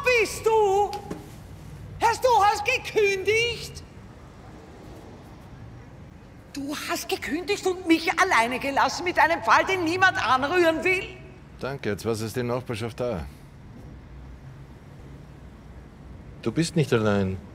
bist du? Du hast gekündigt? Du hast gekündigt und mich alleine gelassen mit einem Fall, den niemand anrühren will? Danke, jetzt was ist die Nachbarschaft da? Du bist nicht allein.